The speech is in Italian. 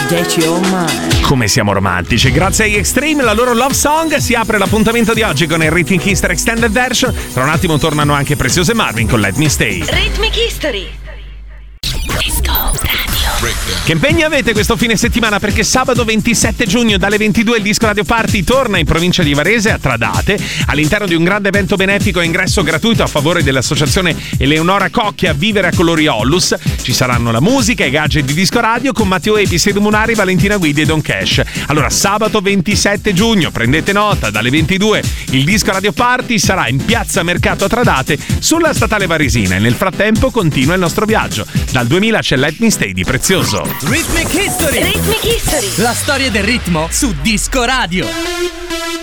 Get Your Mind. Come siamo romantici. Grazie agli Extreme, la loro love song. Si apre l'appuntamento di oggi con il Rhythmic History Extended Version. Tra un attimo tornano anche Prezioso e Marvin con Let Me Stay. Rhythmic History. Disco Radio. Che impegni avete questo fine settimana? Perché sabato 27 giugno dalle 22 il Disco Radio Party torna in provincia di Varese a Tradate all'interno di un grande evento benefico a ingresso gratuito a favore dell'associazione Eleonora Cocchia Vivere a Colori Ollus. Ci saranno la musica e i gadget di Disco Radio con Matteo Epi, Sedu Munari, Valentina Guidi e Don Cash. Allora sabato 27 giugno prendete nota, dalle 22 il Disco Radio Party sarà in piazza Mercato a Tradate sulla statale varesina e nel frattempo continua il nostro viaggio. Dal 2000 c'è Let Me Stay di Prezioso. Rhythmic History. Rhythmic History. La storia del ritmo su Disco Radio.